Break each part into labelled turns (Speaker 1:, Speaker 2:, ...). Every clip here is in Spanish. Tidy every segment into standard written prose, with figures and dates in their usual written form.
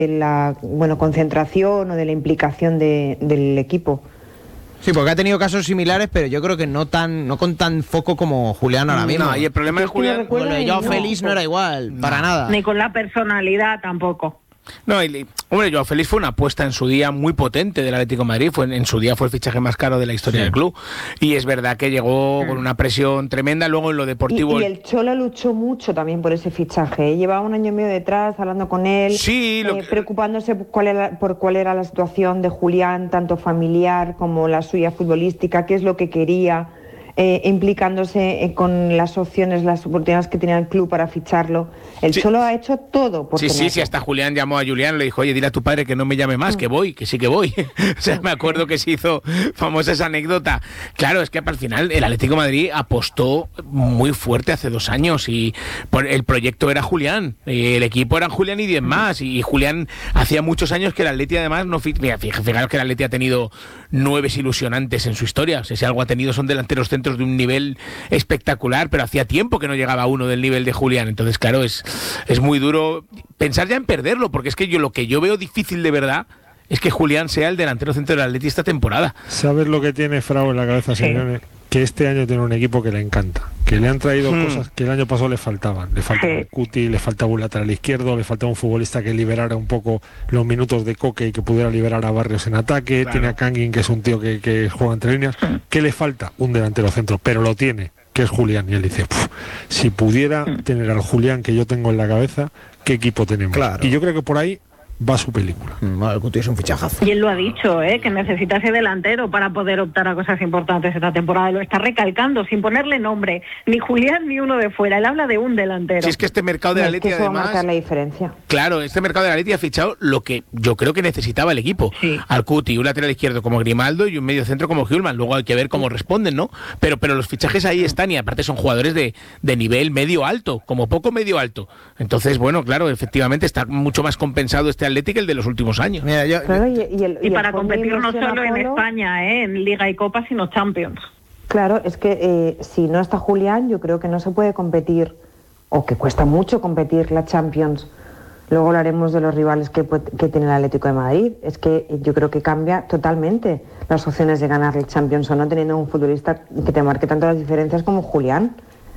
Speaker 1: la concentración o de la implicación del equipo.
Speaker 2: Sí, porque ha tenido casos similares, pero yo creo que no con tan foco como Julián ahora mismo.
Speaker 3: No, y el problema de Julián...
Speaker 2: Con lo de Joao Félix no era igual, para nada.
Speaker 4: Ni con la personalidad tampoco.
Speaker 3: No, hombre, Joao Félix fue una apuesta en su día muy potente del Atlético de Madrid, en su día fue el fichaje más caro de la historia del club, y es verdad que llegó con una presión tremenda, luego en lo deportivo...
Speaker 1: Y el Cholo luchó mucho también por ese fichaje, llevaba un año y medio detrás, hablando con él, preocupándose por cuál era la situación de Julián, tanto familiar como la suya futbolística, qué es lo que quería, implicándose con las opciones, las oportunidades que tenía el club para ficharlo. El Cholo ha hecho todo por tenerlo.
Speaker 3: Sí, hasta Julián llamó a Julián y le dijo, oye, dile a tu padre que no me llame más, que voy, que sí que voy. O sea, me acuerdo que se hizo famosa esa anécdota. Claro, es que al final el Atlético de Madrid apostó muy fuerte hace 2 años y el proyecto era Julián, el equipo eran Julián y 10 más, y Julián hacía muchos años que el Atleti además fijaros que el Atleti ha tenido 9 ilusionantes en su historia, o sea, si algo ha tenido son delanteros centros de un nivel espectacular, pero hacía tiempo que no llegaba uno del nivel de Julián, entonces claro, es muy duro pensar ya en perderlo, porque es que lo que yo veo difícil de verdad es que Julián sea el delantero centro del Atleti esta temporada.
Speaker 5: ¿Sabes lo que tiene Frau en la cabeza, Simeone? Que este año tiene un equipo que le encanta, que le han traído cosas que el año pasado le faltaban. Le faltaba el Cuti, le faltaba un lateral izquierdo, le faltaba un futbolista que liberara un poco los minutos de Coque y que pudiera liberar a Barrios en ataque. Tiene a Kangin, que es un tío que juega entre líneas. ¿Qué le falta? Un delantero centro, pero lo tiene, que es Julián. Y él dice, si pudiera tener al Julián que yo tengo en la cabeza, ¿qué equipo tenemos? Claro. Y yo creo que por ahí va su película.
Speaker 2: El Cuti es un fichajazo.
Speaker 4: Y él lo ha dicho, que necesita ese delantero para poder optar a cosas importantes esta temporada. Lo está recalcando sin ponerle nombre, ni Julián ni uno de fuera. Él habla de un delantero.
Speaker 3: Si es que este mercado de Atleti además...
Speaker 1: va a marcar la diferencia.
Speaker 3: Claro, este mercado de Atleti ha fichado lo que yo creo que necesitaba el equipo. Al Cuti, un lateral izquierdo como Grimaldo y un medio centro como Hjulmand. Luego hay que ver cómo responden, ¿no? Pero los fichajes ahí están y aparte son jugadores de nivel medio alto, como poco medio alto. Entonces, bueno, claro, efectivamente está mucho más compensado este Atleti que el de los últimos años.
Speaker 2: Mira,
Speaker 4: y para competir no solo en España, en Liga y Copa, sino Champions.
Speaker 1: Claro, es que si no está Julián, yo creo que no se puede competir, o que cuesta mucho competir la Champions. Luego hablaremos de los rivales que tiene el Atlético de Madrid. Es que yo creo que cambia totalmente las opciones de ganar el Champions o no, teniendo un futbolista que te marque tanto las diferencias como Julián.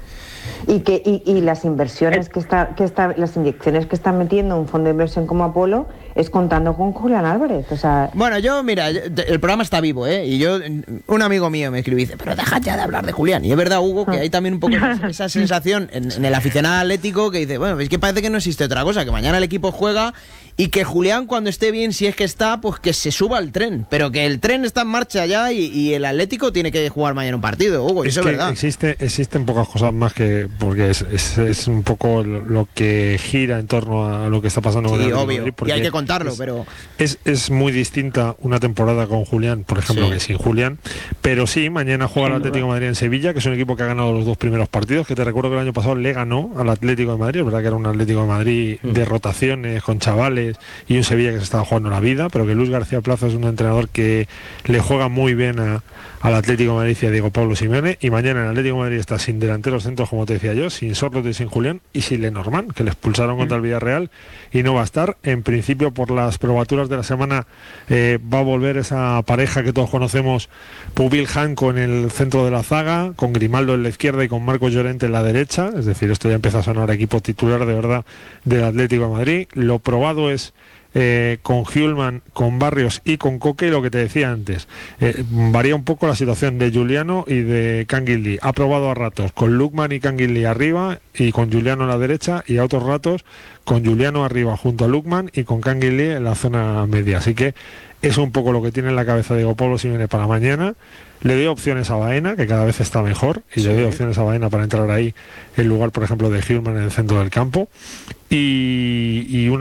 Speaker 1: Y las inversiones las inyecciones que está metiendo un fondo de inversión como Apolo es contando con Julián Álvarez, o sea...
Speaker 2: Bueno, mira, el programa está vivo, y un amigo mío me escribió y dice, pero deja ya de hablar de Julián, y es verdad, Hugo, que hay también un poco esa sensación en el aficionado atlético que dice, bueno, es que parece que no existe otra cosa, que mañana el equipo juega y que Julián cuando esté bien, si es que está, pues que se suba al tren, pero que el tren está en marcha ya y el Atlético tiene que jugar mañana un partido, Hugo, eso es verdad.
Speaker 5: Existen pocas cosas más que, porque es un poco lo que gira en torno a lo que está pasando con el Atlético de Madrid,
Speaker 2: y hay que contarlo, pero...
Speaker 5: Es muy distinta una temporada con Julián, por ejemplo, que sin Julián, pero sí, mañana juega el Atlético de Madrid en Sevilla, que es un equipo que ha ganado los 2 primeros partidos, que te recuerdo que el año pasado le ganó al Atlético de Madrid, es verdad que era un Atlético de Madrid de rotaciones, con chavales, y un Sevilla que se estaba jugando la vida, pero que Luis García Plaza es un entrenador que le juega muy bien al Atlético de Madrid y a Diego Pablo Simeone, y mañana el Atlético de Madrid está sin delanteros centros, como te decía yo, sin Sorloth y sin Julián, y sin Lenormand, que le expulsaron contra el Villarreal y no va a estar. En principio, por las probaturas de la semana, va a volver esa pareja que todos conocemos, Pubil Janko en el centro de la zaga, con Grimaldo en la izquierda y con Marcos Llorente en la derecha, es decir, esto ya empieza a sonar equipo titular de verdad del Atlético de Madrid. Lo probado es con Hjulmand, con Barrios y con Coque, lo que te decía antes, varía un poco la situación de Giuliano y de Canguilí. Ha probado a ratos con Lukman y Canguilí arriba y con Giuliano a la derecha, y a otros ratos con Giuliano arriba junto a Lukman y con Canguilí en la zona media, así que es un poco lo que tiene en la cabeza Diego Pablo Simeone para mañana. Le doy opciones a Baena, que cada vez está mejor, y le doy opciones a Baena para entrar ahí en lugar, por ejemplo, de Hjulmand en el centro del campo, y una